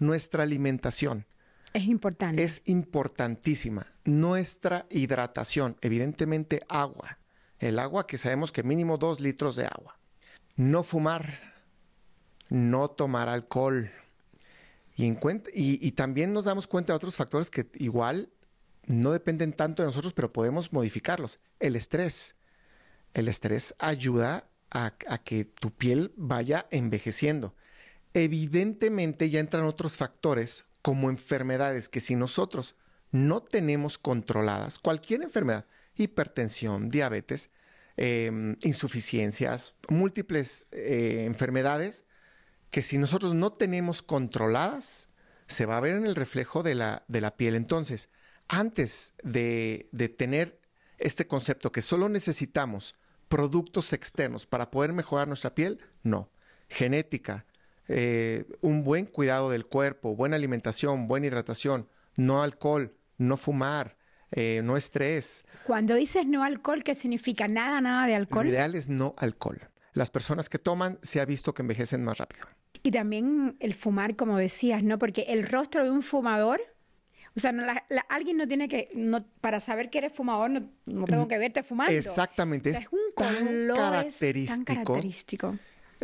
nuestra alimentación. Es importante. Es importantísima. Nuestra hidratación, evidentemente agua. El agua que sabemos que mínimo 2 litros de agua. No fumar, no tomar alcohol. Y también nos damos cuenta de otros factores que igual no dependen tanto de nosotros, pero podemos modificarlos. El estrés. El estrés ayuda a que tu piel vaya envejeciendo. Evidentemente ya entran otros factores como enfermedades que si nosotros no tenemos controladas, cualquier enfermedad, hipertensión, diabetes, insuficiencias, múltiples enfermedades, que si nosotros no tenemos controladas, se va a ver en el reflejo de la piel. Entonces, antes de tener este concepto que solo necesitamos productos externos para poder mejorar nuestra piel, no. Genética, un buen cuidado del cuerpo, buena alimentación, buena hidratación, no alcohol, no fumar, no estrés. Cuando dices no alcohol, ¿qué significa? Nada de alcohol. Lo ideal es no alcohol. Las personas que toman se ha visto que envejecen más rápido. Y también el fumar, como decías, ¿no? Porque el rostro de un fumador, o sea, alguien no tiene que, para saber que eres fumador, no tengo que verte fumando. Exactamente. O sea, es un color tan característico.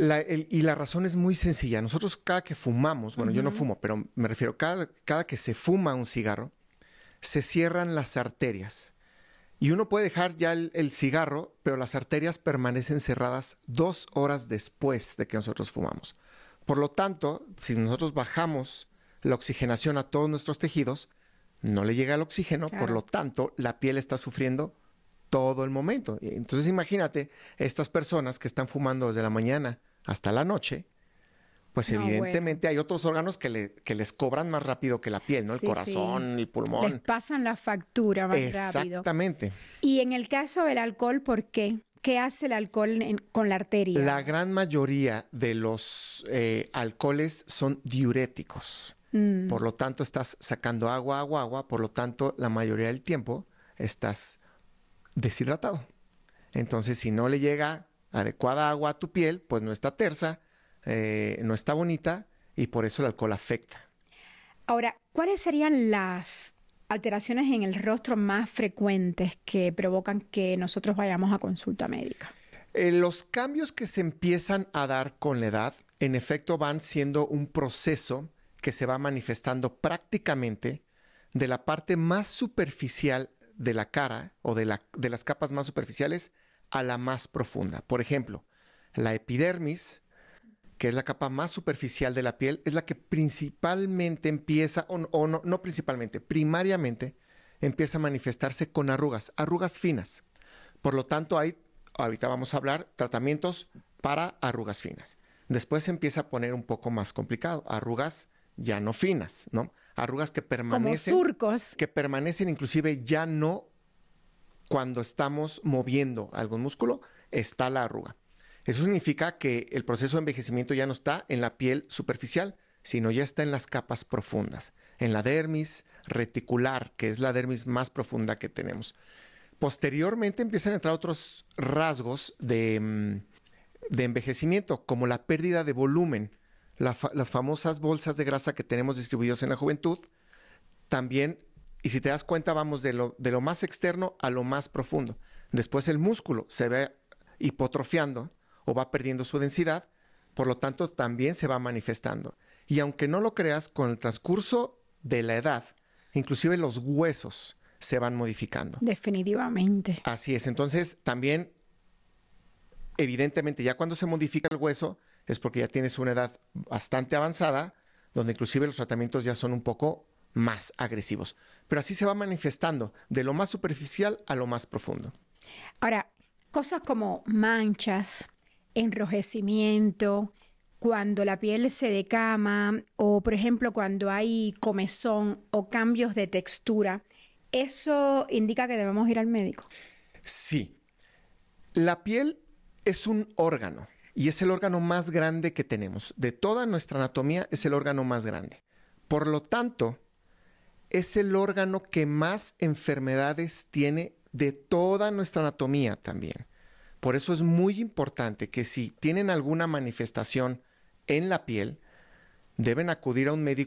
Y la razón es muy sencilla. Nosotros cada que fumamos, bueno, yo no fumo, pero me refiero, cada que se fuma un cigarro, se cierran las arterias. Y uno puede dejar ya el cigarro, pero las arterias permanecen cerradas 2 horas después de que nosotros fumamos. Por lo tanto, si nosotros bajamos la oxigenación a todos nuestros tejidos, no le llega el oxígeno, claro. Por lo tanto, la piel está sufriendo todo el momento. Entonces, imagínate, estas personas que están fumando desde la mañana hasta la noche, pues evidentemente hay otros órganos que les cobran más rápido que la piel, ¿no? El corazón, el pulmón. Les pasan la factura más rápido. Exactamente. Y en el caso del alcohol, ¿por qué? ¿Qué hace el alcohol con la arteria? La gran mayoría de los alcoholes son diuréticos. Por lo tanto, estás sacando agua. Por lo tanto, la mayoría del tiempo estás deshidratado. Entonces, si no le llega adecuada agua a tu piel, pues no está tersa, no está bonita y por eso el alcohol afecta. Ahora, ¿cuáles serían las alteraciones en el rostro más frecuentes que provocan que nosotros vayamos a consulta médica? Los cambios que se empiezan a dar con la edad, en efecto, van siendo un proceso que se va manifestando prácticamente de la parte más superficial de la cara o de las capas más superficiales a la más profunda. Por ejemplo, la epidermis, que es la capa más superficial de la piel, es la que principalmente empieza, no principalmente, primariamente empieza a manifestarse con arrugas finas. Por lo tanto, ahorita vamos a hablar tratamientos para arrugas finas. Después se empieza a poner un poco más complicado, arrugas ya no finas, ¿no? Arrugas que permanecen. Como surcos. Que permanecen inclusive ya no cuando estamos moviendo algún músculo, está la arruga. Eso significa que el proceso de envejecimiento ya no está en la piel superficial, sino ya está en las capas profundas, en la dermis reticular, que es la dermis más profunda que tenemos. Posteriormente empiezan a entrar otros rasgos de envejecimiento, como la pérdida de volumen, las famosas bolsas de grasa que tenemos distribuidas en la juventud. También, y si te das cuenta, vamos de lo más externo a lo más profundo. Después el músculo se ve hipotrofiando o va perdiendo su densidad, por lo tanto también se va manifestando. Y aunque no lo creas, con el transcurso de la edad, inclusive los huesos se van modificando. Definitivamente. Así es. Entonces también, evidentemente, ya cuando se modifica el hueso es porque ya tienes una edad bastante avanzada, donde inclusive los tratamientos ya son un poco más agresivos. Pero así se va manifestando de lo más superficial a lo más profundo. Ahora, cosas como manchas, enrojecimiento, cuando la piel se decama o, por ejemplo, cuando hay comezón o cambios de textura, ¿eso indica que debemos ir al médico? Sí. La piel es un órgano y es el órgano más grande que tenemos. De toda nuestra anatomía es el órgano más grande. Por lo tanto, es el órgano que más enfermedades tiene de toda nuestra anatomía también. Por eso es muy importante que si tienen alguna manifestación en la piel, deben acudir a un médico